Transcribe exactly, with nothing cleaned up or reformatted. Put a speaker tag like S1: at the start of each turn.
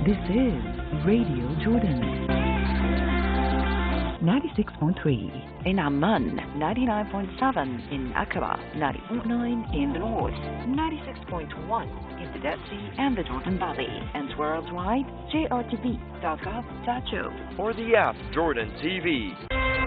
S1: This is Radio Jordan. ninety-six point three in Amman, ninety-nine point seven in Aqaba, ninety point nine in the north, ninety-six point one in the Dead Sea and the Jordan Valley, and worldwide, J R T V dot gov dot J O.
S2: Or the app Jordan T V.